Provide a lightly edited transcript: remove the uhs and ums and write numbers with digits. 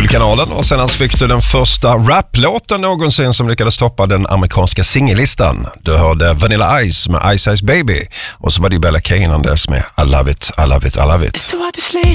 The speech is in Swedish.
Guldkanalen. Och sen fick du den första raplåten någonsin som lyckades toppa den amerikanska singellistan. Du hörde Vanilla Ice med Ice Ice Baby. Och så var det Bella Kanan med I Love It, I Love It, I Love It.